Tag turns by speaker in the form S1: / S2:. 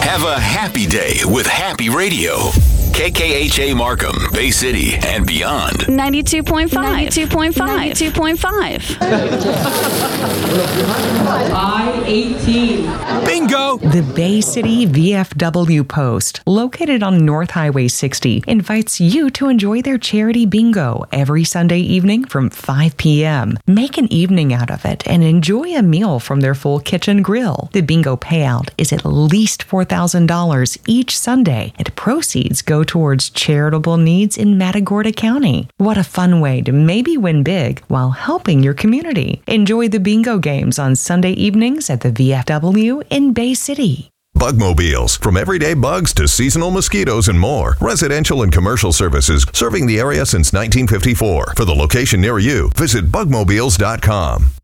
S1: Have a happy day with Happy Radio. KKHA Markham, Bay City, and beyond.
S2: 92.5. 92.5. 92.5.
S3: I-18.
S1: Bingo!
S4: The Bay City VFW Post, located on North Highway 60, invites you to enjoy their charity bingo every Sunday evening from 5 p.m. Make an evening out of it and enjoy a meal from their full kitchen grill. The bingo payout is at least $4,000 each Sunday, and proceeds go towards charitable needs in Matagorda County. What a fun way to maybe win big while helping your community. Enjoy the bingo games on Sunday evenings at the VFW in Bay City.
S5: Bugmobiles, from everyday bugs to seasonal mosquitoes and more. Residential and commercial services serving the area since 1954. For the location near you, visit bugmobiles.com.